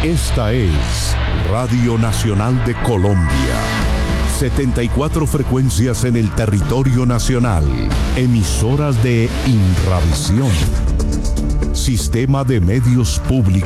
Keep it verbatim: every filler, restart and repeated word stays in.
Esta es Radio Nacional de Colombia. setenta y cuatro frecuencias en el territorio nacional. Emisoras de Inravisión. Sistema de Medios Públicos.